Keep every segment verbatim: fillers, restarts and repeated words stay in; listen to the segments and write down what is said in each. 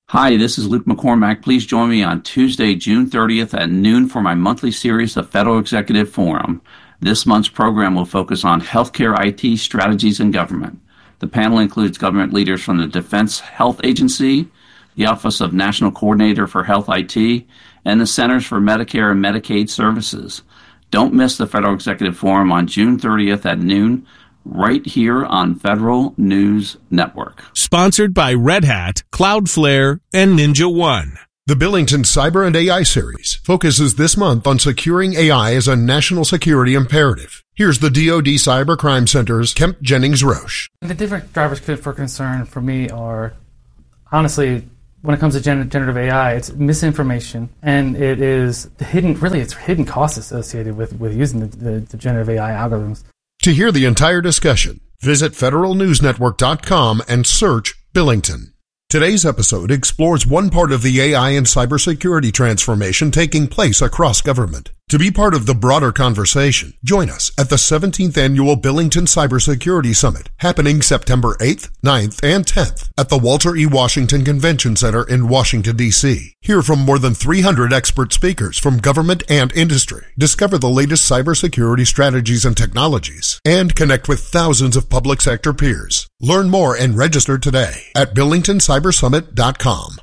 Hi, this is Luke McCormack. Please join me on Tuesday, June thirtieth at noon for my monthly series of Federal Executive Forum. This month's program will focus on healthcare I T strategies in government. The panel includes government leaders from the Defense Health Agency, the Office of National Coordinator for Health I T, and the Centers for Medicare and Medicaid Services. Don't miss the Federal Executive Forum on June thirtieth at noon, right here on Federal News Network. Sponsored by Red Hat, Cloudflare, and Ninja One. The Billington Cyber and A I Series focuses this month on securing A I as a national security imperative. Here's the D O D Cybercrime Center's Kemp Jennings-Roche. The different drivers for concern for me are, honestly, when it comes to gen- generative A I, it's misinformation, and it is the hidden, really, it's hidden costs associated with, with using the, the, the generative A I algorithms. To hear the entire discussion, visit federal news network dot com and search Billington. Today's episode explores one part of the A I and cybersecurity transformation taking place across government. To be part of the broader conversation, join us at the seventeenth Annual Billington Cybersecurity Summit, happening September eighth, ninth, and tenth at the Walter E. Washington Convention Center in Washington, D C Hear from more than three hundred expert speakers from government and industry, discover the latest cybersecurity strategies and technologies, and connect with thousands of public sector peers. Learn more and register today at billington cyber summit dot com.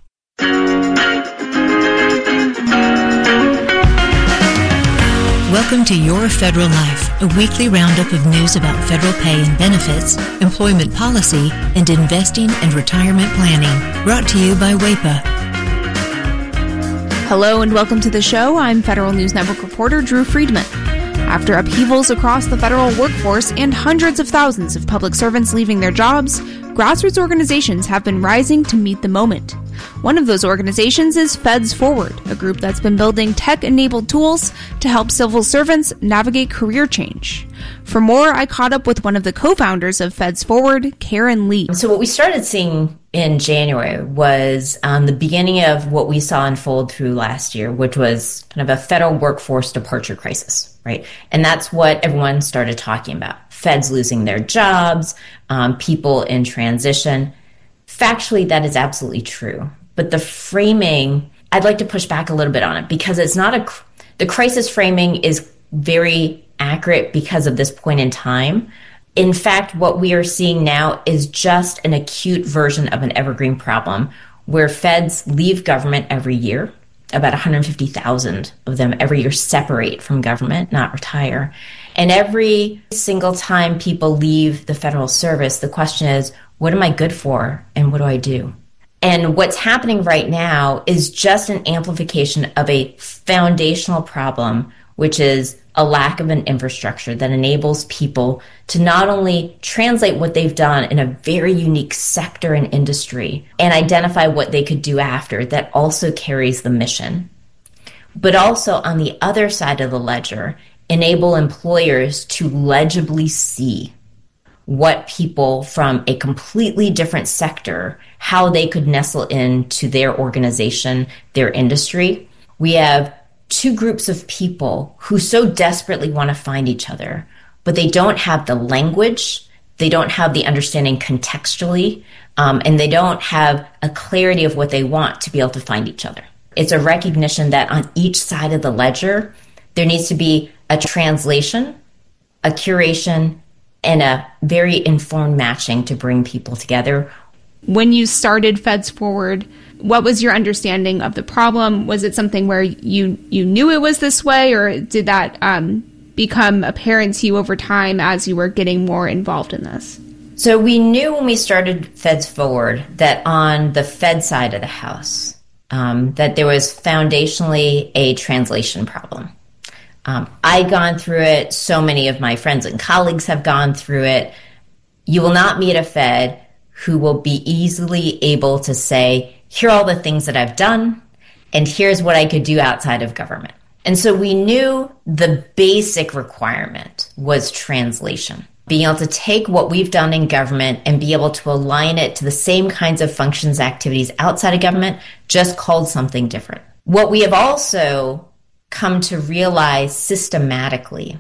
Welcome to Your Federal Life, a weekly roundup of news about federal pay and benefits, employment policy, and investing and retirement planning. Brought to you by W A P A. Hello and welcome to the show. I'm Federal News Network reporter Drew Friedman. After upheavals across the federal workforce and hundreds of thousands of public servants leaving their jobs, grassroots organizations have been rising to meet the moment. One of those organizations is Feds Forward, a group that's been building tech-enabled tools to help civil servants navigate career change. For more, I caught up with one of the co-founders of Feds Forward, Karen Lee. So what we started seeing in January was um, the beginning of what we saw unfold through last year, which was kind of a federal workforce departure crisis, right? And that's what everyone started talking about. Feds losing their jobs, um, people in transition. Factually, that is absolutely true. But the framing, I'd like to push back a little bit on it because it's not a, the crisis framing is very accurate because of this point in time. In fact, what we are seeing now is just an acute version of an evergreen problem where feds leave government every year. About one hundred fifty thousand of them every year separate from government, not retire. And every single time people leave the federal service, the question is, what am I good for and what do I do? And what's happening right now is just an amplification of a foundational problem, which is a lack of an infrastructure that enables people to not only translate what they've done in a very unique sector and industry and identify what they could do after that also carries the mission, but also on the other side of the ledger, enable employers to legibly see what people from a completely different sector, how they could nestle into their organization, their industry. We have two groups of people who so desperately want to find each other, but they don't have the language, they don't have the understanding contextually, um, and they don't have a clarity of what they want to be able to find each other. It's a recognition that on each side of the ledger, there needs to be a translation, a curation, and a very informed matching to bring people together. When you started Feds Forward, what was your understanding of the problem? Was it something where you, you knew it was this way, or did that um, become apparent to you over time as you were getting more involved in this? So we knew when we started Feds Forward that on the Fed side of the house, um, that there was foundationally a translation problem. Um, I'd gone through it. So many of my friends and colleagues have gone through it. You will not meet a Fed who will be easily able to say, here are all the things that I've done, and here's what I could do outside of government. And so we knew the basic requirement was translation. Being able to take what we've done in government and be able to align it to the same kinds of functions, activities outside of government, just called something different. What we have also come to realize systematically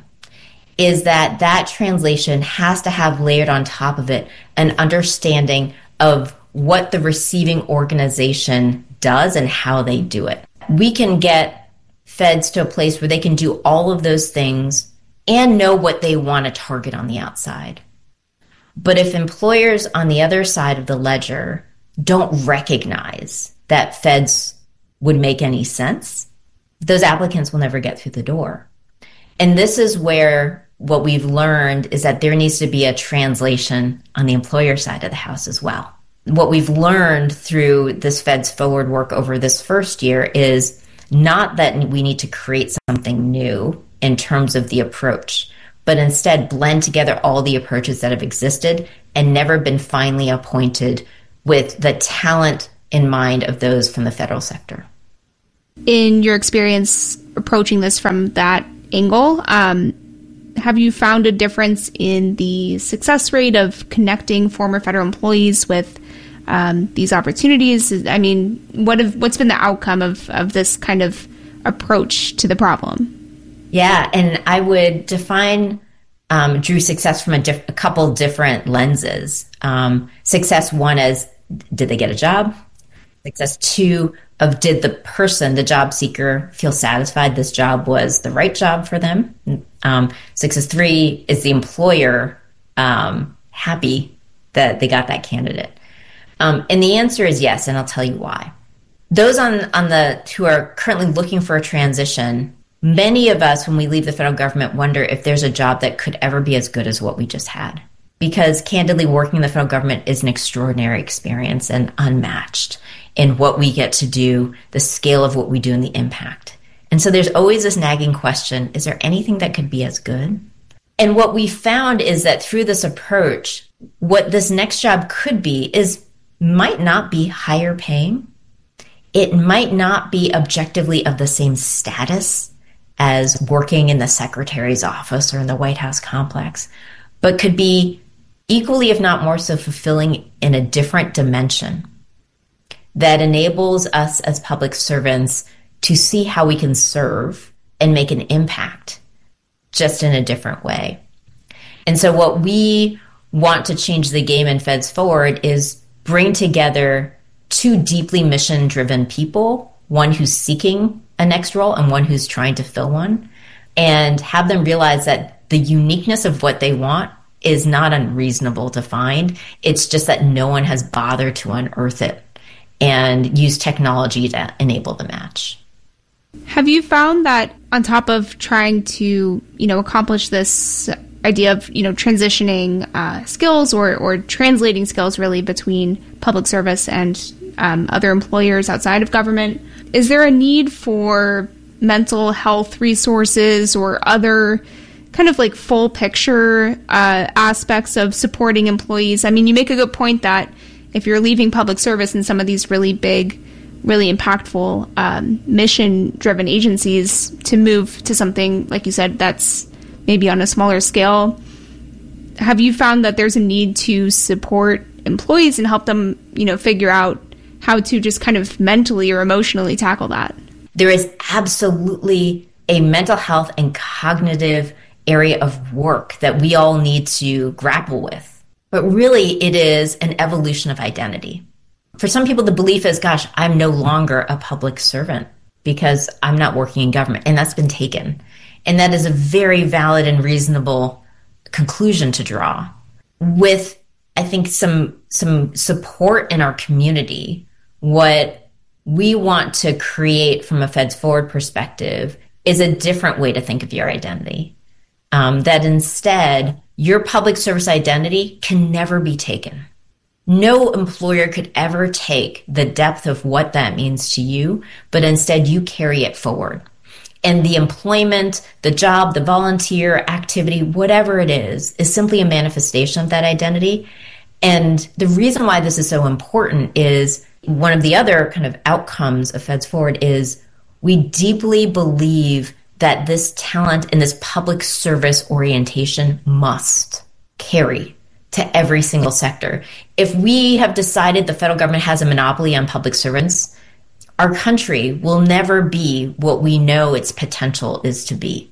is that that translation has to have layered on top of it an understanding of what the receiving organization does and how they do it. We can get feds to a place where they can do all of those things and know what they want to target on the outside. But if employers on the other side of the ledger don't recognize that feds would make any sense, those applicants will never get through the door. And this is where what we've learned is that there needs to be a translation on the employer side of the house as well. What we've learned through this Feds Forward work over this first year is not that we need to create something new in terms of the approach, but instead blend together all the approaches that have existed and never been finally appointed with the talent in mind of those from the federal sector. In your experience approaching this from that angle, um, have you found a difference in the success rate of connecting former federal employees with um, these opportunities? I mean, what have, what's been the outcome of, of this kind of approach to the problem? Yeah, and I would define, um, Drew, success from a, diff- a couple different lenses. Um, success one as, did they get a job? Success two of, did the person, the job seeker, feel satisfied this job was the right job for them? Um, success three, is the employer um, happy that they got that candidate? Um, and the answer is yes, and I'll tell you why. Those on, on the who are currently looking for a transition, many of us, when we leave the federal government, wonder if there's a job that could ever be as good as what we just had. Because candidly, working in the federal government is an extraordinary experience and unmatched in what we get to do, the scale of what we do, and the impact. And so there's always this nagging question, is there anything that could be as good? And what we found is that through this approach, what this next job could be is might not be higher paying. It might not be objectively of the same status as working in the secretary's office or in the White House complex, but could be equally, if not more so, fulfilling in a different dimension that enables us as public servants to see how we can serve and make an impact just in a different way. And so what we want to change the game in Feds Forward is bring together two deeply mission-driven people, one who's seeking a next role and one who's trying to fill one, and have them realize that the uniqueness of what they want is not unreasonable to find. It's just that no one has bothered to unearth it and use technology to enable the match. Have you found that on top of trying to, you know, accomplish this idea of, you know, transitioning uh, skills or, or translating skills really between public service and um, other employers outside of government, is there a need for mental health resources or other kind of like full picture uh, aspects of supporting employees? I mean, you make a good point that if you're leaving public service in some of these really big, really impactful um, mission-driven agencies to move to something, like you said, that's maybe on a smaller scale, have you found that there's a need to support employees and help them, you know, figure out how to just kind of mentally or emotionally tackle that? There is absolutely a mental health and cognitive area of work that we all need to grapple with. But really, it is an evolution of identity. For some people, the belief is, gosh, I'm no longer a public servant because I'm not working in government. And that's been taken. And that is a very valid and reasonable conclusion to draw. With, I think, some, some support in our community, what we want to create from a Feds Forward perspective is a different way to think of your identity. Um, that instead, your public service identity can never be taken. No employer could ever take the depth of what that means to you, but instead you carry it forward. And the employment, the job, the volunteer activity, whatever it is, is simply a manifestation of that identity. And the reason why this is so important is one of the other kind of outcomes of Feds Forward is we deeply believe that this talent and this public service orientation must carry to every single sector. If we have decided the federal government has a monopoly on public servants, our country will never be what we know its potential is to be.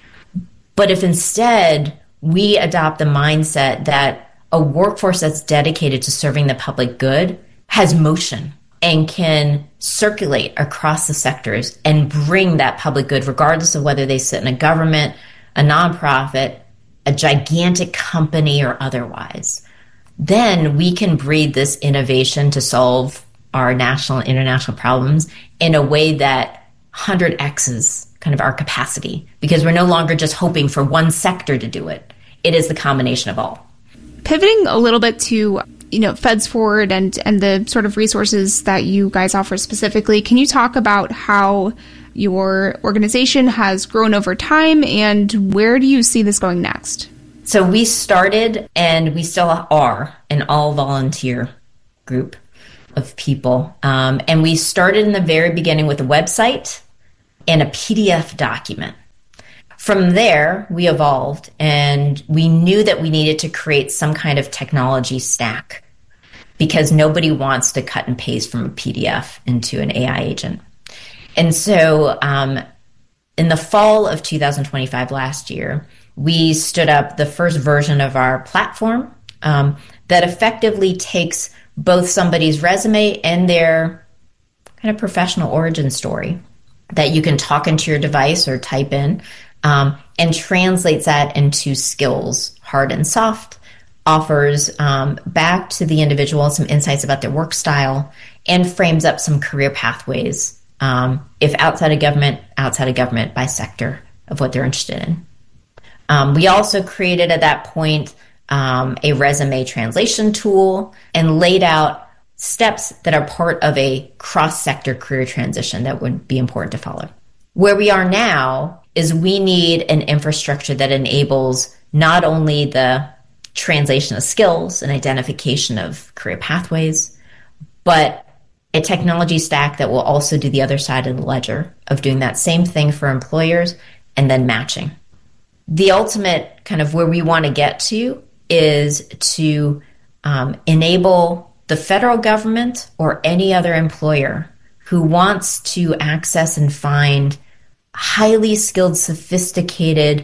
But if instead we adopt the mindset that a workforce that's dedicated to serving the public good has motion and can circulate across the sectors and bring that public good, regardless of whether they sit in a government, a nonprofit, a gigantic company, or otherwise, then we can breed this innovation to solve our national and international problems in a way that one hundred X's kind of our capacity, because we're no longer just hoping for one sector to do it. It is the combination of all. Pivoting a little bit to, you know, Feds Forward and, and the sort of resources that you guys offer specifically, can you talk about how your organization has grown over time and where do you see this going next? So we started, and we still are, an all-volunteer group of people. Um, and we started in the very beginning with a website and a P D F document. From there, we evolved, and we knew that we needed to create some kind of technology stack, because nobody wants to cut and paste from a P D F into an A I agent. And so um, in the fall of two thousand twenty-five, last year, we stood up the first version of our platform um, that effectively takes both somebody's resume and their kind of professional origin story that you can talk into your device or type in, um, and translates that into skills, hard and soft, offers um, back to the individual some insights about their work style, and frames up some career pathways, um, if outside of government, outside of government, by sector of what they're interested in. Um, we also created at that point um, a resume translation tool and laid out steps that are part of a cross-sector career transition that would be important to follow. Where we are now is we need an infrastructure that enables not only the translation of skills and identification of career pathways, but a technology stack that will also do the other side of the ledger of doing that same thing for employers and then matching. The ultimate kind of where we want to get to is to um, enable the federal government or any other employer who wants to access and find highly skilled, sophisticated,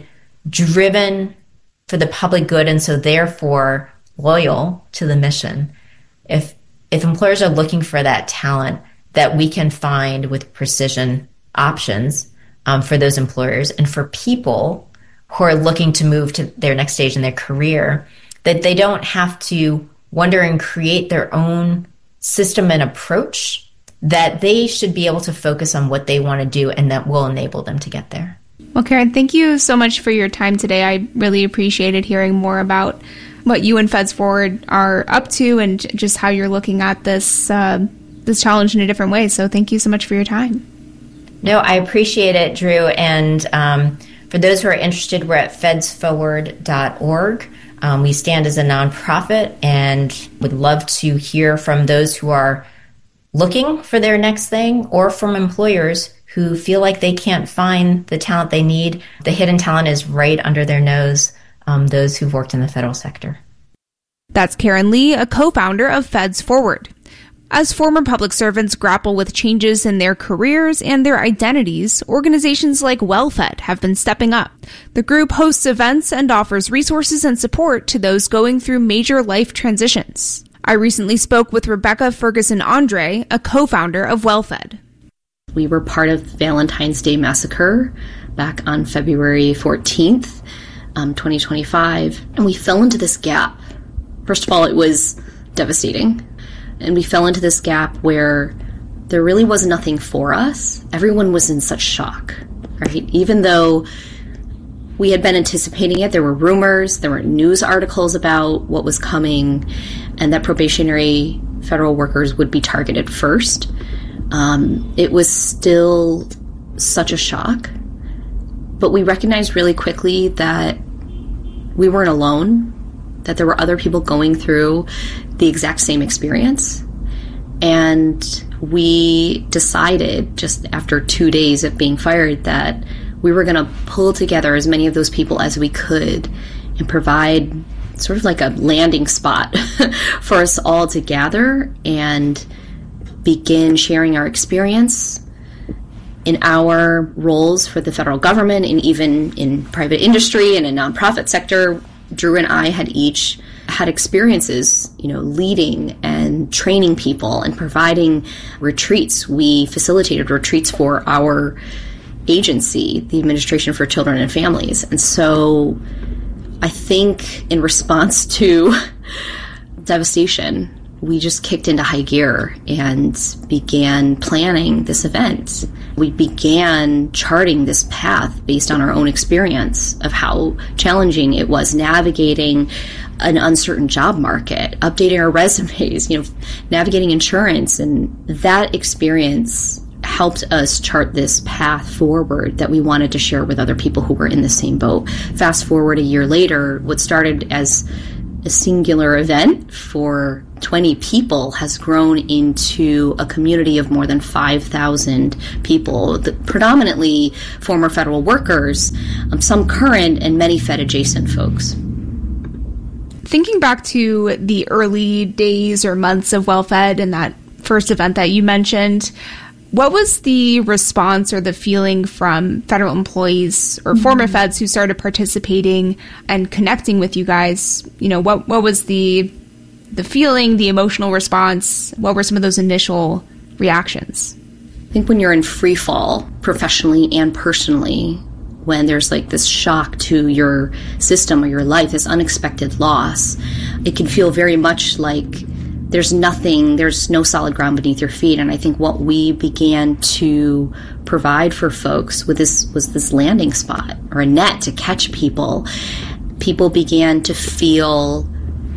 driven for the public good, and so therefore loyal to the mission. If if employers are looking for that talent that we can find with precision options um, for those employers, and for people who are looking to move to their next stage in their career, that they don't have to wonder and create their own system and approach, that they should be able to focus on what they want to do, and that will enable them to get there. Well, Karen, thank you so much for your time today. I really appreciated hearing more about what you and Feds Forward are up to and just how you're looking at this uh, this challenge in a different way. So thank you so much for your time. No, I appreciate it, Drew. And um, for those who are interested, we're at feds forward dot org. Um, we stand as a nonprofit and would love to hear from those who are looking for their next thing, or from employers who feel like they can't find the talent they need. The hidden talent is right under their nose, um, those who've worked in the federal sector. That's Karen Lee, a co-founder of Feds Forward. As former public servants grapple with changes in their careers and their identities, organizations like WellFed have been stepping up. The group hosts events and offers resources and support to those going through major life transitions. I recently spoke with Rebecca Ferguson-Andre, a co-founder of WellFed. We were part of Valentine's Day Massacre back on February fourteenth, um, twenty twenty-five, and we fell into this gap. First of all, it was devastating. And we fell into this gap where there really was nothing for us. Everyone was in such shock, right? Even though we had been anticipating it, there were rumors, there were news articles about what was coming, and that probationary federal workers would be targeted first. Um, it was still such a shock. But we recognized really quickly that we weren't alone, that there were other people going through the exact same experience. And we decided just after two days of being fired that we were going to pull together as many of those people as we could and provide sort of like a landing spot for us all to gather and begin sharing our experience in our roles for the federal government and even in private industry and in nonprofit sector, Drew and I had each had experiences, you know, leading and training people and providing retreats. We facilitated retreats for our agency, the Administration for Children and Families. And so I think in response to devastation, we just kicked into high gear and began planning this event. We began charting this path based on our own experience of how challenging it was navigating an uncertain job market, updating our resumes, you know, navigating insurance. And that experience helped us chart this path forward that we wanted to share with other people who were in the same boat. Fast forward a year later, what started as a singular event for twenty people has grown into a community of more than five thousand people, predominantly former federal workers, um, some current, and many Fed adjacent folks. Thinking back to the early days or months of WellFed and that first event that you mentioned, what was the response or the feeling from federal employees or mm-hmm. former feds who started participating and connecting with you guys? You know, what what was the the feeling, the emotional response? What were some of those initial reactions? I think when you're in free fall, professionally and personally, when there's like this shock to your system or your life, this unexpected loss, it can feel very much like there's nothing, there's no solid ground beneath your feet. And I think what we began to provide for folks with this was this landing spot or a net to catch people. People began to feel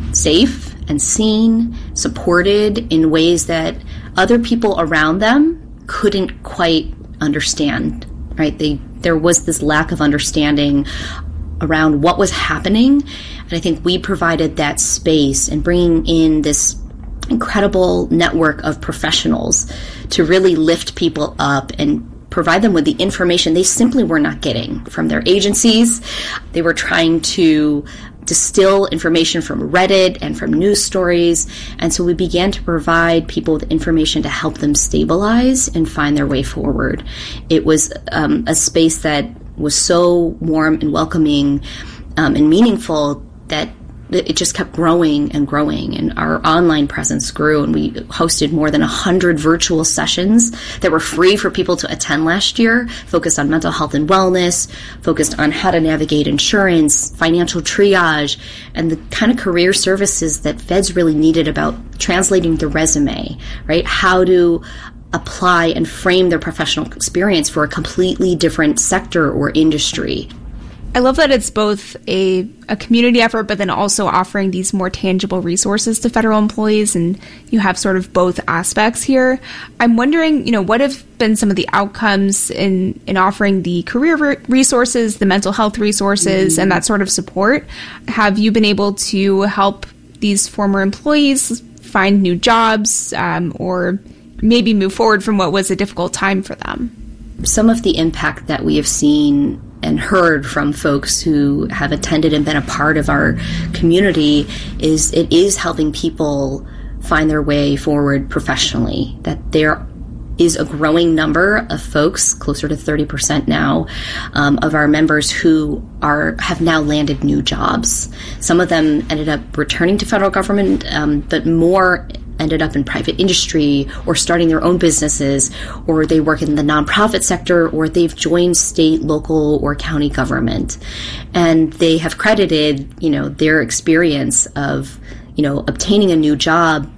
safe and seen, supported in ways that other people around them couldn't quite understand, right? They, there was this lack of understanding around what was happening. And I think we provided that space and bringing in this incredible network of professionals to really lift people up and provide them with the information they simply were not getting from their agencies. They were trying to distill information from Reddit and from news stories. And so we began to provide people with information to help them stabilize and find their way forward. It was um, a space that was so warm and welcoming um, and meaningful that it just kept growing and growing, and our online presence grew, and we hosted more than one hundred virtual sessions that were free for people to attend last year, focused on mental health and wellness, focused on how to navigate insurance, financial triage, and the kind of career services that feds really needed about translating the resume, right? How to apply and frame their professional experience for a completely different sector or industry. I love that it's both a, a community effort, but then also offering these more tangible resources to federal employees, and you have sort of both aspects here. I'm wondering, you know, what have been some of the outcomes in, in offering the career re- resources, the mental health resources, mm-hmm. and that sort of support? Have you been able to help these former employees find new jobs um, or maybe move forward from what was a difficult time for them? Some of the impact that we have seen and heard from folks who have attended and been a part of our community is it is helping people find their way forward professionally, that there is a growing number of folks, closer to thirty percent now, um, of our members who are have now landed new jobs. Some of them ended up returning to federal government, um, but more ended up in private industry or starting their own businesses, or they work in the nonprofit sector, or they've joined state, local, or county government. And they have credited, you know, their experience of, you know, obtaining a new job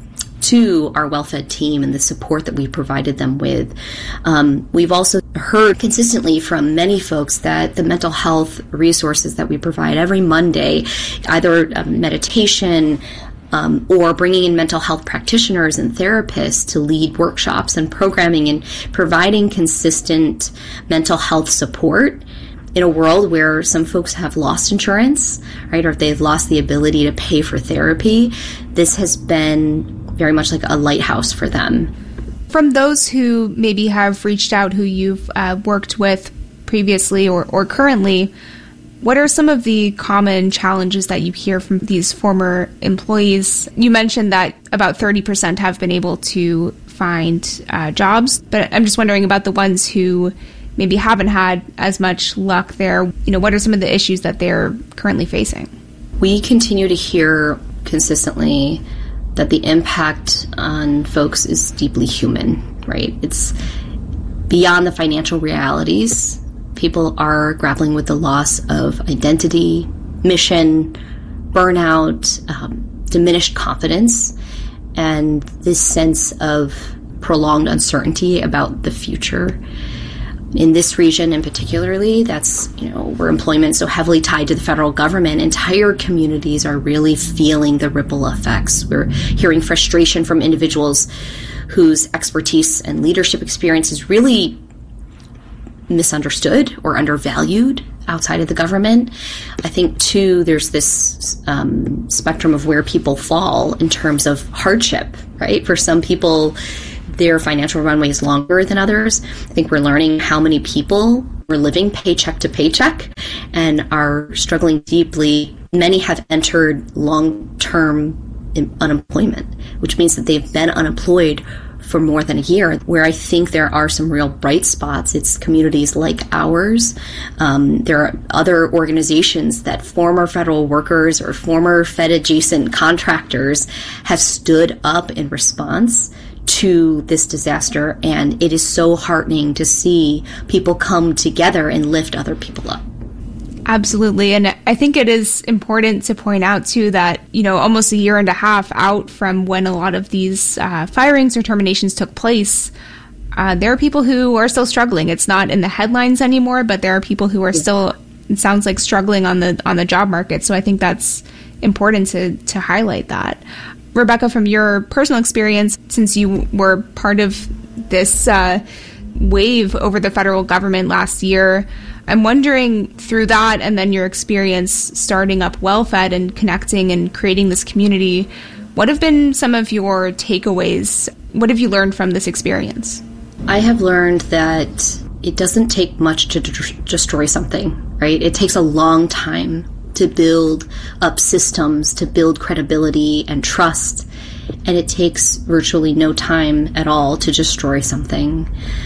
to our WellFed team and the support that we provided them with. Um, we've also heard consistently from many folks that the mental health resources that we provide every Monday, either um, meditation, Um, or bringing in mental health practitioners and therapists to lead workshops and programming and providing consistent mental health support in a world where some folks have lost insurance, right, or if they've lost the ability to pay for therapy. This has been very much like a lighthouse for them. From those who maybe have reached out, who you've uh, worked with previously or, or currently, what are some of the common challenges that you hear from these former employees? You mentioned that about thirty percent have been able to find uh, jobs, but I'm just wondering about the ones who maybe haven't had as much luck there. You know, what are some of the issues that they're currently facing? We continue to hear consistently that the impact on folks is deeply human, right? It's beyond the financial realities. People are grappling with the loss of identity, mission, burnout, um, diminished confidence, and this sense of prolonged uncertainty about the future. In this region in particularly, that's, you know, where employment is so heavily tied to the federal government, entire communities are really feeling the ripple effects. We're hearing frustration from individuals whose expertise and leadership experience is really misunderstood or undervalued outside of the government. I think, too, there's this um, spectrum of where people fall in terms of hardship, right? For some people, their financial runway is longer than others. I think we're learning how many people are living paycheck to paycheck and are struggling deeply. Many have entered long-term unemployment, which means that they've been unemployed for more than a year. Where I think there are some real bright spots, it's communities like ours. Um, there are other organizations that former federal workers or former Fed-adjacent contractors have stood up in response to this disaster, and it is so heartening to see people come together and lift other people up. Absolutely. And I think it is important to point out, too, that, you know, almost a year and a half out from when a lot of these uh, firings or terminations took place, uh, there are people who are still struggling. It's not in the headlines anymore, but there are people who are still, it sounds like, struggling on the on the job market. So I think that's important to, to highlight that. Rebecca, from your personal experience, since you were part of this uh, wave over the federal government last year, I'm wondering, through that and then your experience starting up WellFed and connecting and creating this community, what have been some of your takeaways? What have you learned from this experience? I have learned that it doesn't take much to d- destroy something, right? It takes a long time to build up systems, to build credibility and trust, and it takes virtually no time at all to destroy something.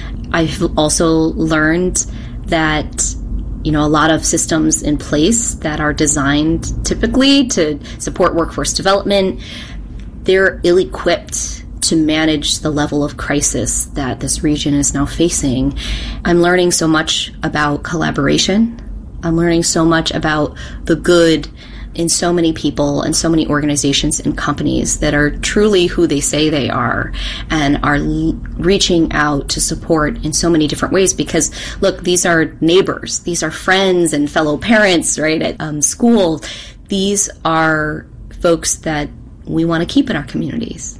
I've also learned that, you know, a lot of systems in place that are designed typically to support workforce development, they're ill-equipped to manage the level of crisis that this region is now facing. I'm learning so much about collaboration. I'm learning so much about the good in so many people and so many organizations and companies that are truly who they say they are and are l- reaching out to support in so many different ways. Because, look, these are neighbors. These are friends and fellow parents, right, at um, school. These are folks that we want to keep in our communities.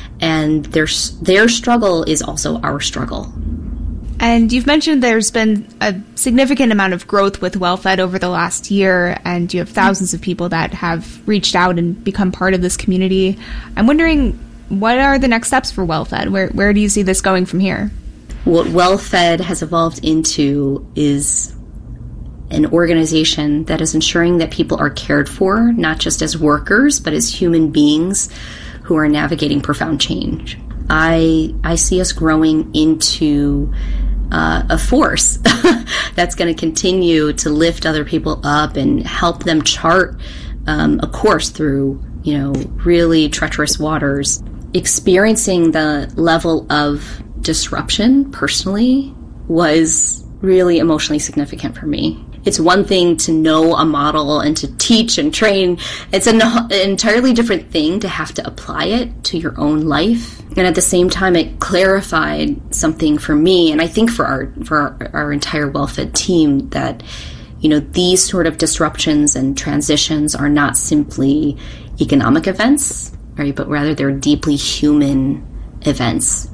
And their, their struggle is also our struggle. And you've mentioned there's been a significant amount of growth with WellFed over the last year, and you have thousands of people that have reached out and become part of this community. I'm wondering, what are the next steps for WellFed? Where where do you see this going from here? What WellFed has evolved into is an organization that is ensuring that people are cared for, not just as workers, but as human beings who are navigating profound change. I I see us growing into uh, a force that's going to continue to lift other people up and help them chart um, a course through, you know, really treacherous waters. Experiencing the level of disruption personally was really emotionally significant for me. It's one thing to know a model and to teach and train. It's an, an entirely different thing to have to apply it to your own life. And at the same time, it clarified something for me, and I think for our for our, our entire WellFed team, that, you know, these sort of disruptions and transitions are not simply economic events, right? But rather they're deeply human events.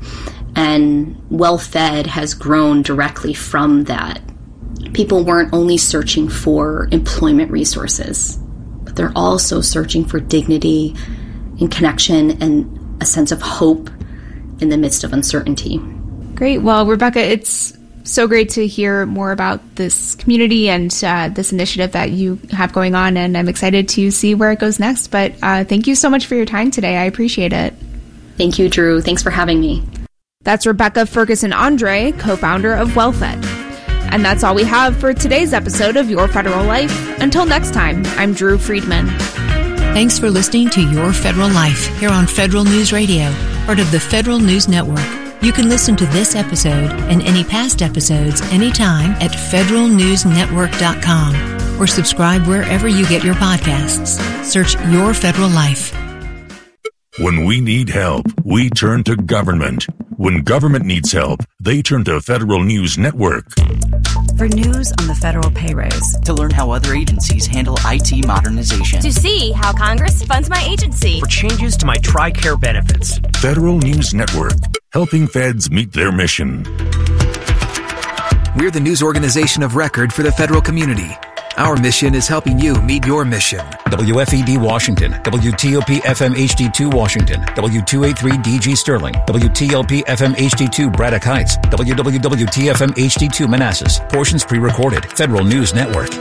And WellFed has grown directly from that. People weren't only searching for employment resources, but they're also searching for dignity and connection and a sense of hope in the midst of uncertainty. Great. Well, Rebecca, it's so great to hear more about this community and uh, this initiative that you have going on, and I'm excited to see where it goes next. But uh, thank you so much for your time today. I appreciate it. Thank you, Drew. Thanks for having me. That's Rebecca Ferguson Andre, co-founder of WellFed. And that's all we have for today's episode of Your Federal Life. Until next time, I'm Drew Friedman. Thanks for listening to Your Federal Life here on Federal News Radio, part of the Federal News Network. You can listen to this episode and any past episodes anytime at federal news network dot com or subscribe wherever you get your podcasts. Search Your Federal Life. When we need help, we turn to government. When government needs help, they turn to Federal News Network. For news on the federal pay raise. To learn how other agencies handle I T modernization. To see how Congress funds my agency. For changes to my TRICARE benefits. Federal News Network, helping feds meet their mission. We're the news organization of record for the federal community. Our mission is helping you meet your mission. W F E D Washington, W T O P F M H D two Washington, W two eighty-three D G Sterling, W T L P F M H D two Braddock Heights, W W W T F M H D two Manassas. Portions pre-recorded. Federal News Network.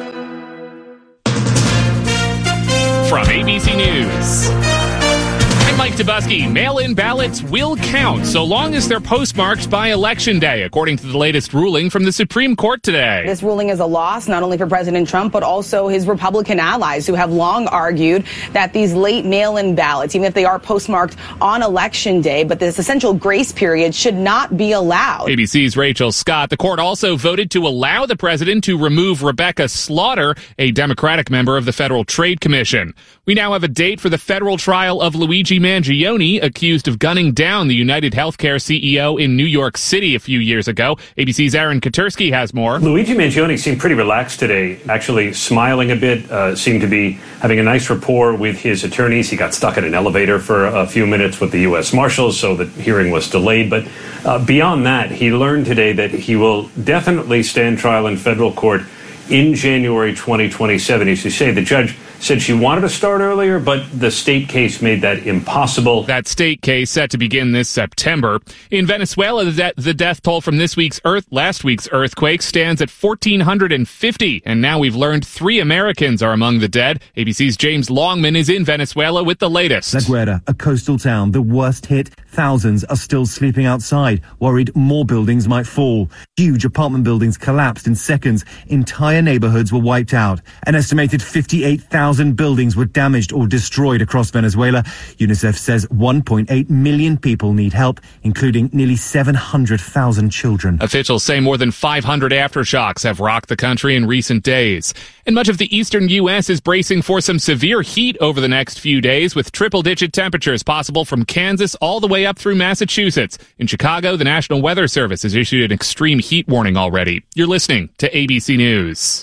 From A B C News, I'm Mike Dubusky. Mail-in ballots will count so long as they're postmarked by Election Day, according to the latest ruling from the Supreme Court today. This ruling is a loss not only for President Trump, but also his Republican allies who have long argued that these late mail-in ballots, even if they are postmarked on Election Day, but this essential grace period should not be allowed. A B C's Rachel Scott. The court also voted to allow the president to remove Rebecca Slaughter, a Democratic member of the Federal Trade Commission. We now have a date for the federal trial of Luigi Mangione, accused of gunning down the United Healthcare C E O in New York City a few years ago. A B C's Aaron Katersky has more. Luigi Mangione seemed pretty relaxed today, actually smiling a bit, uh, seemed to be having a nice rapport with his attorneys. He got stuck in an elevator for a few minutes with the U S Marshals, so the hearing was delayed. But uh, beyond that, he learned today that he will definitely stand trial in federal court in January twenty twenty-seven. As you say, the judge said she wanted to start earlier, but the state case made that impossible. That state case set to begin this September. In Venezuela, the, de- the death toll from this week's earth, last week's earthquake stands at one thousand four hundred fifty, and now we've learned three Americans are among the dead. A B C's James Longman is in Venezuela with the latest. La Guaira, a coastal town, the worst hit. Thousands are still sleeping outside, worried more buildings might fall. Huge apartment buildings collapsed in seconds. Entire neighborhoods were wiped out. An estimated fifty-eight thousand buildings were damaged or destroyed across Venezuela. UNICEF says one point eight million people need help, including nearly seven hundred thousand children. Officials say more than five hundred aftershocks have rocked the country in recent days. And much of the eastern U S is bracing for some severe heat over the next few days, with triple-digit temperatures possible from Kansas all the way up through Massachusetts. In Chicago, the National Weather Service has issued an extreme heat warning already. You're listening to A B C News.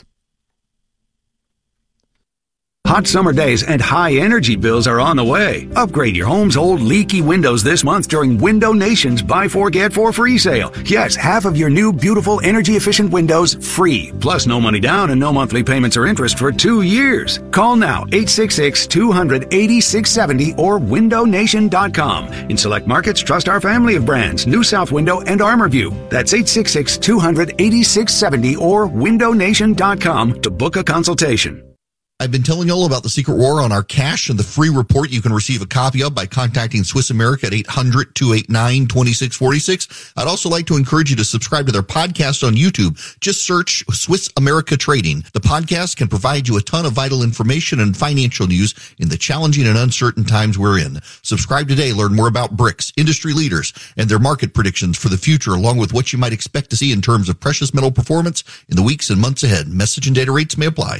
Hot summer days and high energy bills are on the way. Upgrade your home's old leaky windows this month during Window Nation's Buy Four Get Four free sale. Yes, half of your new beautiful energy efficient windows free. Plus no money down and no monthly payments or interest for two years. Call now eight six six, two hundred, eighty-six seventy or window nation dot com. In select markets, trust our family of brands, New South Window and ArmorView. That's eight six six, two hundred, eighty-six seventy or window nation dot com to book a consultation. I've been telling you all about the Secret War on our cash and the free report you can receive a copy of by contacting Swiss America at eight hundred, two eight nine, two six four six. I'd also like to encourage you to subscribe to their podcast on YouTube. Just search Swiss America Trading. The podcast can provide you a ton of vital information and financial news in the challenging and uncertain times we're in. Subscribe today. Learn more about BRICS, industry leaders, and their market predictions for the future, along with what you might expect to see in terms of precious metal performance in the weeks and months ahead. Message and data rates may apply.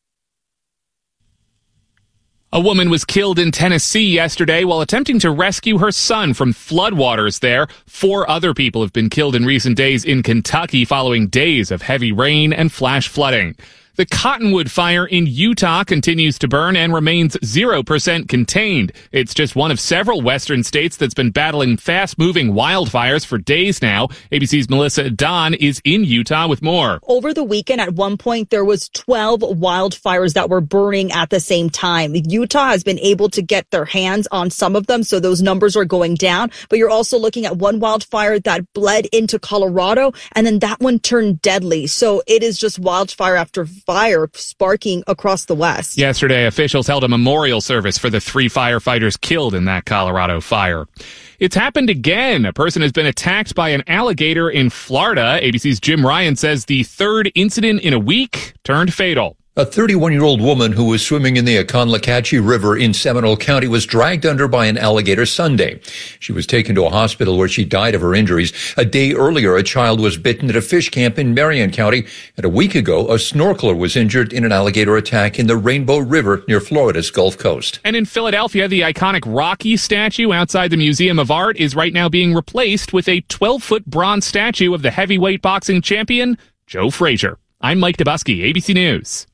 A woman was killed in Tennessee yesterday while attempting to rescue her son from floodwaters there. Four other people have been killed in recent days in Kentucky following days of heavy rain and flash flooding. The Cottonwood fire in Utah continues to burn and remains zero percent contained. It's just one of several western states that's been battling fast-moving wildfires for days now. A B C's Melissa Don is in Utah with more. Over the weekend, at one point, there was twelve wildfires that were burning at the same time. Utah has been able to get their hands on some of them, so those numbers are going down. But you're also looking at one wildfire that bled into Colorado, and then that one turned deadly. So it is just wildfire after fire sparking across the West. Yesterday, officials held a memorial service for the three firefighters killed in that Colorado fire. It's happened again. A person has been attacked by an alligator in Florida. A B C's Jim Ryan says the third incident in a week turned fatal. A thirty-one-year-old woman who was swimming in the Aconlacatchee River in Seminole County was dragged under by an alligator Sunday. She was taken to a hospital where she died of her injuries. A day earlier, a child was bitten at a fish camp in Marion County. And a week ago, a snorkeler was injured in an alligator attack in the Rainbow River near Florida's Gulf Coast. And in Philadelphia, the iconic Rocky statue outside the Museum of Art is right now being replaced with a twelve-foot bronze statue of the heavyweight boxing champion, Joe Frazier. I'm Mike Dubusky, A B C News.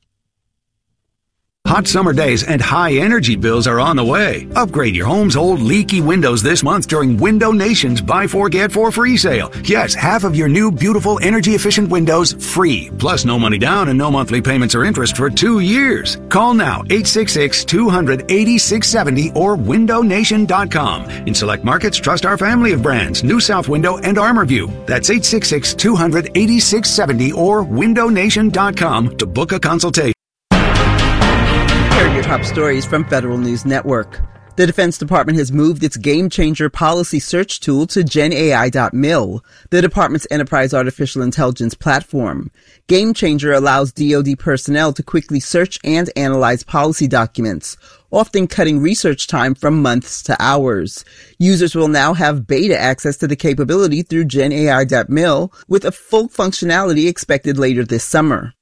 Hot summer days and high energy bills are on the way. Upgrade your home's old leaky windows this month during Window Nation's Buy Four Get Four free sale. Yes, half of your new beautiful energy efficient windows free. Plus no money down and no monthly payments or interest for two years. Call now eight six six, two hundred, eighty-six seventy or window nation dot com. In select markets, trust our family of brands, New South Window and ArmorView. That's eight six six, two hundred, eighty-six seventy or window nation dot com to book a consultation. Here are your top stories from Federal News Network. The Defense Department has moved its game-changer policy search tool to Gen A I dot mil, the department's enterprise artificial intelligence platform. GameChanger allows D O D personnel to quickly search and analyze policy documents, often cutting research time from months to hours. Users will now have beta access to the capability through Gen A I dot mil, with a full functionality expected later this summer.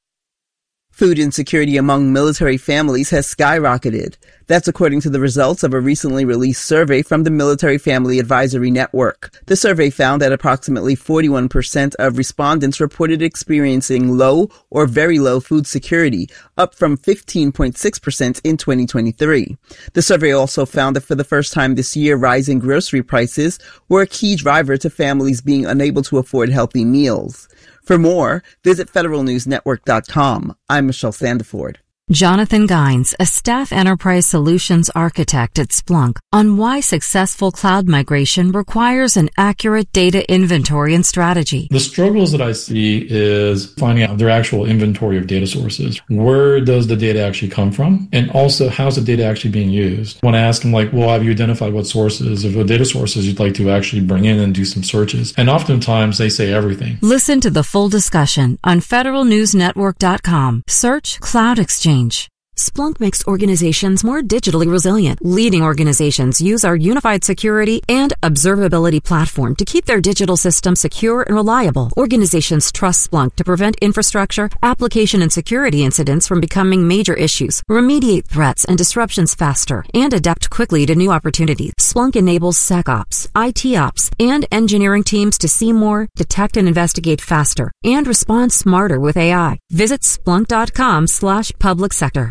Food insecurity among military families has skyrocketed. That's according to the results of a recently released survey from the Military Family Advisory Network. The survey found that approximately forty-one percent of respondents reported experiencing low or very low food security, up from fifteen point six percent in twenty twenty-three. The survey also found that for the first time this year, rising grocery prices were a key driver to families being unable to afford healthy meals. For more, visit federal news network dot com. I'm Michelle Sandiford. Jonathan Gines, a staff enterprise solutions architect at Splunk, on why successful cloud migration requires an accurate data inventory and strategy. The struggles that I see is finding out their actual inventory of data sources. Where does the data actually come from? And also, how's the data actually being used? When I ask them, like, well, have you identified what sources of data sources you'd like to actually bring in and do some searches? And oftentimes they say everything. Listen to the full discussion on federal news network dot com. Search Cloud Exchange. Splunk makes organizations more digitally resilient. Leading organizations use our unified security and observability platform to keep their digital systems secure and reliable. Organizations trust Splunk to prevent infrastructure, application, and security incidents from becoming major issues, remediate threats and disruptions faster, and adapt quickly to new opportunities. Splunk enables SecOps, I T Ops, and engineering teams to see more, detect and investigate faster, and respond smarter with A I. Visit splunk dot com slash public sector.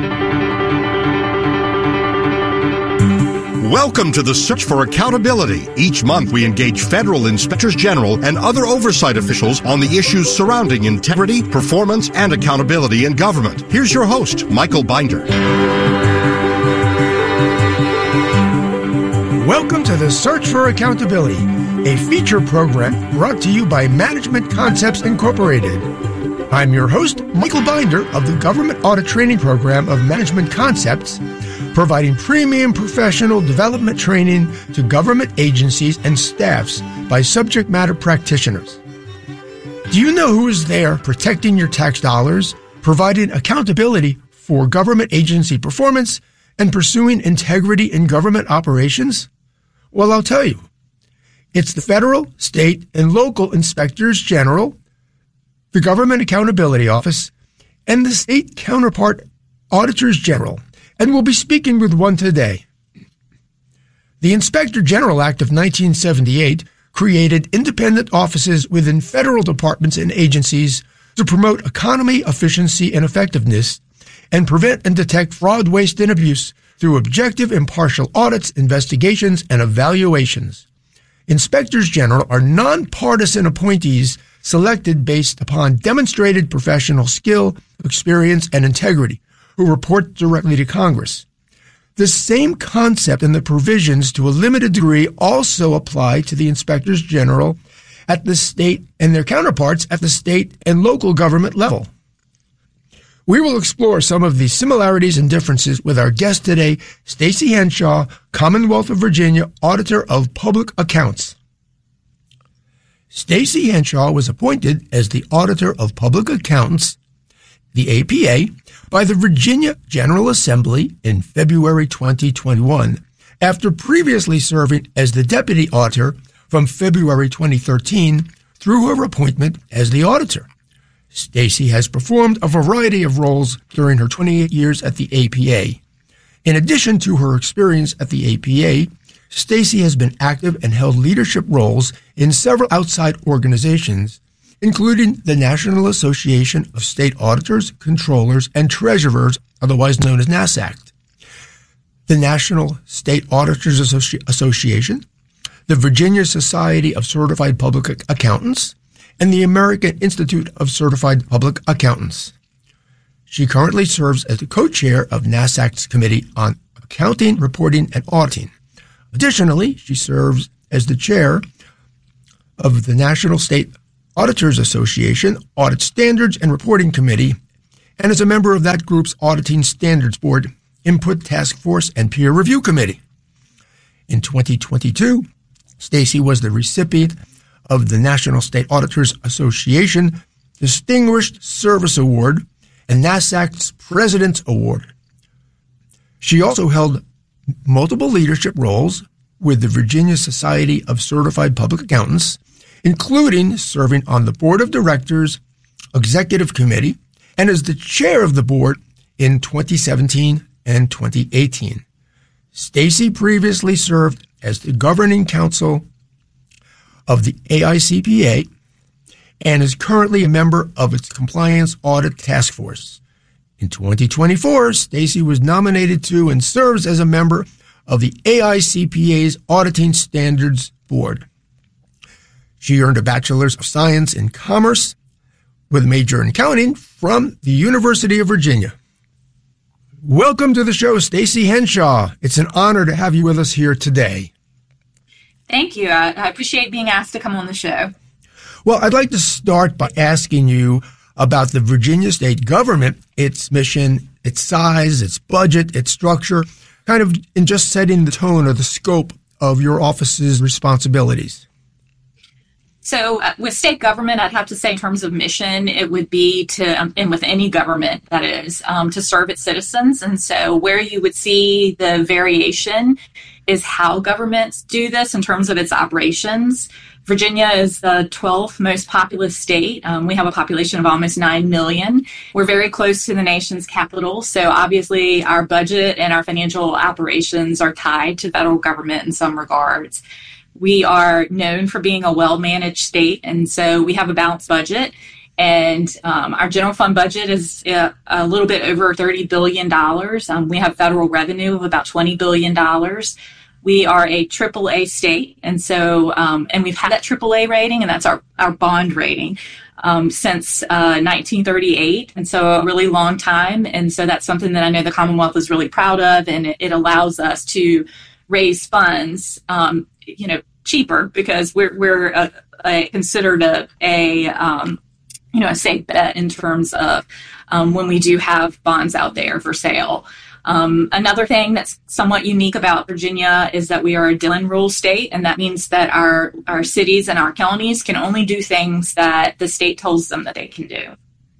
Welcome to the Search for Accountability. Each month we engage federal inspectors general and other oversight officials on the issues surrounding integrity, performance, and accountability in government. Here's your host, Michael Binder. Welcome to the Search for Accountability, a feature program brought to you by Management Concepts Incorporated. I'm your host, Michael Binder of the Government Audit Training Program of Management Concepts, providing premium professional development training to government agencies and staffs by subject matter practitioners. Do you know who is there protecting your tax dollars, providing accountability for government agency performance, and pursuing integrity in government operations? Well, I'll tell you. It's the federal, state, and local inspectors general, the Government Accountability Office, and the state counterpart auditors general, and we'll be speaking with one today. The Inspector General Act of nineteen seventy-eight created independent offices within federal departments and agencies to promote economy, efficiency, and effectiveness, and prevent and detect fraud, waste, and abuse through objective, impartial audits, investigations, and evaluations. Inspectors General are nonpartisan appointees selected based upon demonstrated professional skill, experience, and integrity, who report directly to Congress. The same concept and the provisions to a limited degree also apply to the inspectors general at the state and their counterparts at the state and local government level. We will explore some of the similarities and differences with our guest today, Stacey Henshaw, Commonwealth of Virginia Auditor of Public Accounts. Stacey Henshaw was appointed as the Auditor of Public Accounts, the A P A, by the Virginia General Assembly in February twenty twenty-one, after previously serving as the Deputy Auditor from February twenty thirteen through her appointment as the Auditor. Stacey has performed a variety of roles during her twenty-eight years at the A P A. In addition to her experience at the A P A, Stacey has been active and held leadership roles in several outside organizations, including the National Association of State Auditors, Controllers, and Treasurers, otherwise known as NASAC, the National State Auditors Associ- Association, the Virginia Society of Certified Public Accountants, and the American Institute of Certified Public Accountants. She currently serves as the co-chair of NASAC's Committee on Accounting, Reporting, and Auditing. Additionally, she serves as the chair of the National State Auditors Association Audit Standards and Reporting Committee, and is a member of that group's Auditing Standards Board, Input Task Force, and Peer Review Committee. In twenty twenty-two, Stacey was the recipient of the National State Auditors Association Distinguished Service Award and NASAC's President's Award. She also held multiple leadership roles with the Virginia Society of Certified Public Accountants, including serving on the Board of Directors, Executive Committee, and as the chair of the board in twenty seventeen and twenty eighteen. Stacey previously served as the governing council of the A I C P A and is currently a member of its Compliance Audit Task Force. In twenty twenty-four, Stacey was nominated to and serves as a member of the A I C P A's Auditing Standards Board. She earned a Bachelor's of Science in Commerce with a major in accounting from the University of Virginia. Welcome to the show, Stacey Henshaw. It's an honor to have you with us here today. Thank you. I, I appreciate being asked to come on the show. Well, I'd like to start by asking you about the Virginia state government, its mission, its size, its budget, its structure, kind of in just setting the tone or the scope of your office's responsibilities. So uh, with state government, I'd have to say in terms of mission, it would be to, um, and with any government, that is, um, to serve its citizens. And so where you would see the variation is how governments do this in terms of its operations. Virginia is the twelfth most populous state. Um, we have a population of almost nine million. We're very close to the nation's capital. So obviously our budget and our financial operations are tied to federal government in some regards. We are known for being a well-managed state, and so we have a balanced budget. And um, our general fund budget is uh, a little bit over thirty billion dollars. Um, we have federal revenue of about twenty billion dollars. We are a triple A state, and so um, and we've had that triple A rating, and that's our, our bond rating um, since uh, nineteen thirty-eight, and so a really long time. And so that's something that I know the Commonwealth is really proud of, and it, it allows us to raise funds, um, you know, cheaper because we're we're a, a considered a, a um, you know a safe bet in terms of um, when we do have bonds out there for sale. Um, another thing that's somewhat unique about Virginia is that we are a Dillon rule state, and that means that our, our cities and our counties can only do things that the state tells them that they can do.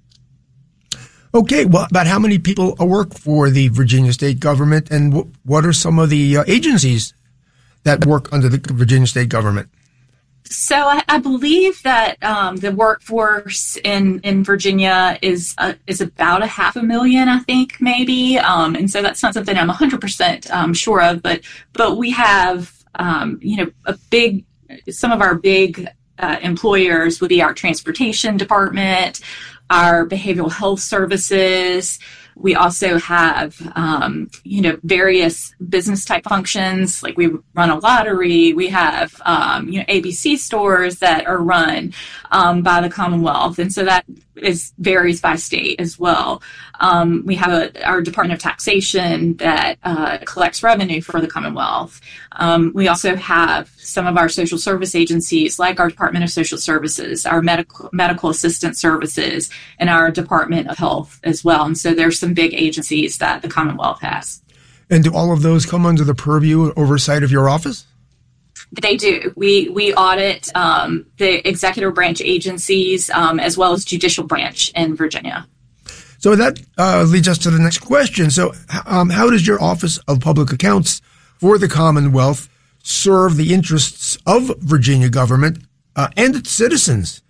Okay, well, about how many people work for the Virginia state government, and w- what are some of the uh, agencies that work under the Virginia state government? So I, I believe that um, the workforce in, in Virginia is uh, is about a half a million, I think, maybe. Um, and so that's not something I'm one hundred percent um, sure of. But but we have, um, you know, a big, some of our big uh, employers would be our transportation department, our behavioral health services, We also have, um, you know, various business type functions, like we run a lottery. We have, um, you know, A B C stores that are run um, by the Commonwealth. And so that is varies by state as well. Um, we have a, our Department of Taxation that uh, collects revenue for the Commonwealth. Um, we also have some of our social service agencies, like our Department of Social Services, our medical medical assistant services, and our Department of Health as well. And so there's some big agencies that the Commonwealth has. And do all of those come under the purview oversight of your office? They do. We we audit um, the executive branch agencies um, as well as judicial branch in Virginia. So that uh, leads us to the next question. So um, how does your Office of Public Accounts for the Commonwealth serve the interests of Virginia government uh, and its citizens?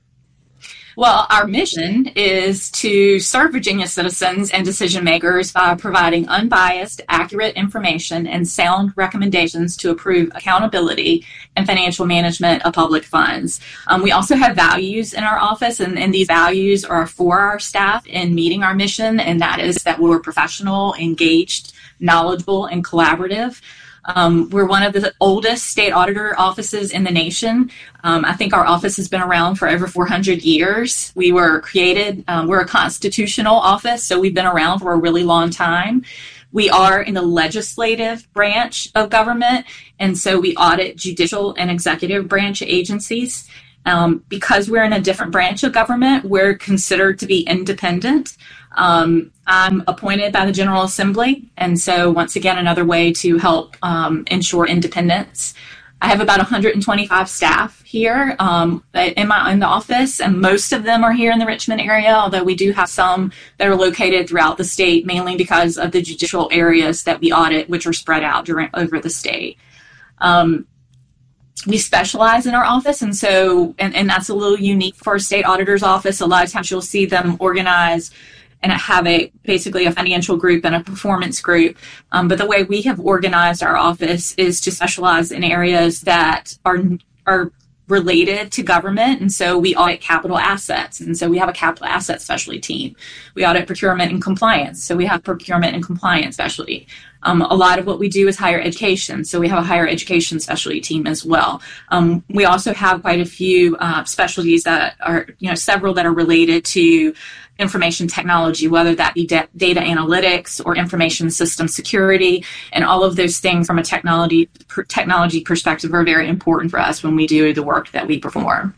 Well, our mission is to serve Virginia citizens and decision makers by providing unbiased, accurate information and sound recommendations to improve accountability and financial management of public funds. Um, we also have values in our office, and, and these values are for our staff in meeting our mission, and that is that we're professional, engaged, knowledgeable, and collaborative. Um, we're one of the oldest state auditor offices in the nation. Um, I think our office has been around for over four hundred years. We were created, um, we're a constitutional office, so we've been around for a really long time. We are in the legislative branch of government, and so we audit judicial and executive branch agencies. Um, because we're in a different branch of government, we're considered to be independent. Um, I'm appointed by the General Assembly, and so once again, another way to help um, ensure independence. I have about one hundred twenty-five staff here um, in my in the office, and most of them are here in the Richmond area, although we do have some that are located throughout the state, mainly because of the judicial areas that we audit, which are spread out during, over the state. Um, We specialize in our office, and so, and, and that's a little unique for a state auditor's office. A lot of times you'll see them organized and have a basically a financial group and a performance group. Um, but the way we have organized our office is to specialize in areas that are are related to government. And so we audit capital assets. And so we have a capital asset specialty team. We audit procurement and compliance. So we have procurement and compliance specialty. Um, a lot of what we do is higher education. So we have a higher education specialty team as well. Um, we also have quite a few uh, specialties that are, you know, several that are related to information technology, whether that be de- data analytics or information system security. And all of those things from a technology per- technology perspective are very important for us when we do the work that we perform.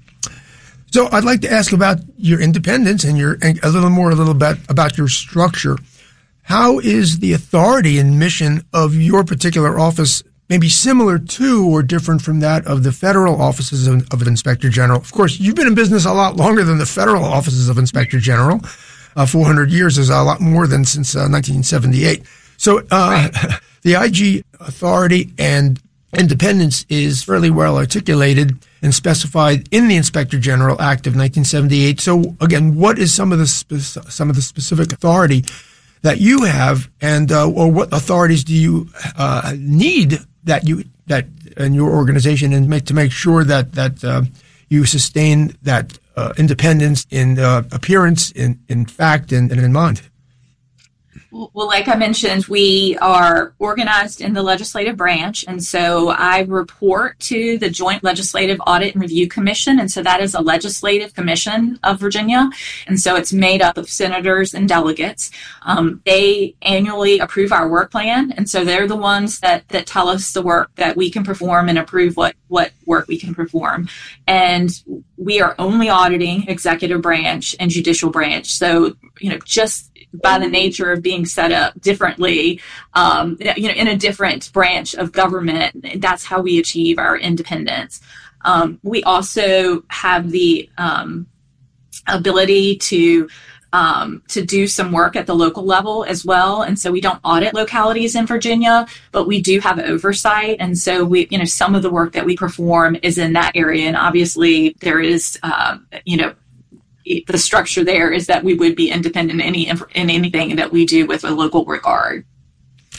So I'd like to ask about your independence and your and a little more, a little bit about your structure. How is the authority and mission of your particular office maybe similar to or different from that of the federal offices of, of an Inspector General? Of course, you've been in business a lot longer than the federal offices of Inspector General. Uh, four hundred years is a lot more than since uh, nineteen seventy-eight. So uh, right. The I G authority and independence is fairly well articulated and specified in the Inspector General Act of nineteen seventy-eight. So again, what is some of the spe- some of the specific authority that you have, and uh, or what authorities do you uh, need that you that in your organization, and make to make sure that that uh, you sustain that uh, independence in uh, appearance, in in fact, and, and in mind? Well, like I mentioned, we are organized in the legislative branch, and so I report to the Joint Legislative Audit and Review Commission, and so that is a legislative commission of Virginia, and so it's made up of senators and delegates. Um, they annually approve our work plan, and so they're the ones that, that tell us the work that we can perform and approve what, what work we can perform. And we are only auditing executive branch and judicial branch, so, you know, just by the nature of being set up differently, um, you know, in a different branch of government, that's how we achieve our independence. Um, we also have the um, ability to um, to do some work at the local level as well, and so we don't audit localities in Virginia, but we do have oversight, and so we, you know, some of the work that we perform is in that area, and obviously there is, uh, you know. The structure there is that we would be independent in any in anything that we do with a local regard.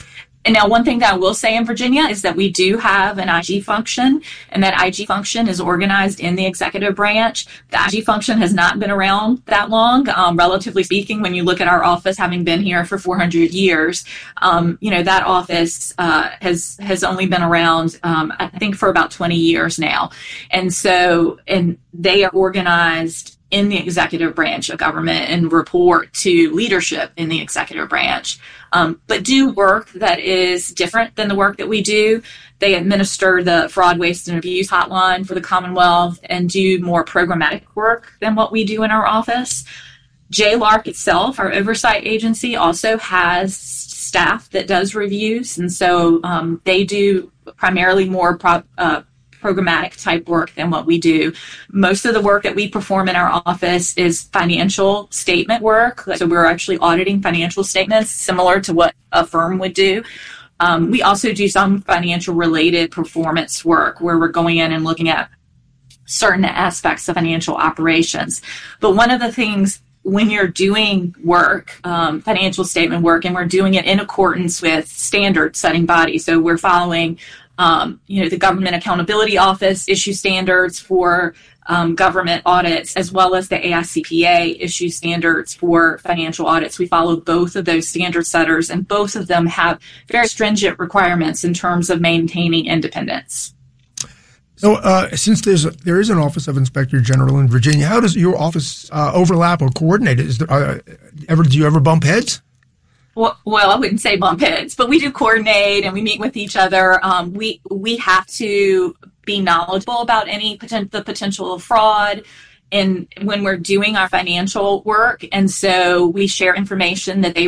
And now one thing that I will say in Virginia is that we do have an I G function, and that I G function is organized in the executive branch. The I G function has not been around that long, um, relatively speaking, when you look at our office having been here for four hundred years. Um, you know, that office uh, has has only been around, um, I think, for about twenty years now. And so, and they are organized in the executive branch of government and report to leadership in the executive branch, um, but do work that is different than the work that we do. They administer the fraud, waste, and abuse hotline for the Commonwealth and do more programmatic work than what we do in our office. J LARC itself, our oversight agency, also has staff that does reviews, and so um, they do primarily more pro- uh, programmatic type work than what we do. Most of the work that we perform in our office is financial statement work. So we're actually auditing financial statements similar to what a firm would do. Um, we also do some financial related performance work where we're going in and looking at certain aspects of financial operations. But one of the things when you're doing work, um, financial statement work, and we're doing it in accordance with standard setting bodies. So we're following Um, you know, the Government Accountability Office issue standards for um, government audits, as well as the A I C P A issue standards for financial audits. We follow both of those standard setters, and both of them have very stringent requirements in terms of maintaining independence. So, uh, since there's a, there is an Office of Inspector General in Virginia, how does your office uh, overlap or coordinate? Is there, uh, ever do you ever bump heads? Well, well, I wouldn't say bump heads, but we do coordinate and we meet with each other. Um, we we have to be knowledgeable about any poten- the potential of fraud, and when we're doing our financial work, and so we share information that they